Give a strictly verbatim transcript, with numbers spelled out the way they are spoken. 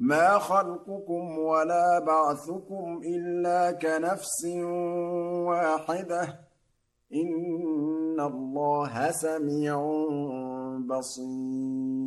مَا خَلْقُكُمْ وَلَا بَعْثُكُمْ إِلَّا كَنَفْسٍ وَاحِدَةٍ ۗ إِنَّ اللَّهَ سَمِيعٌ بَصِيرٌ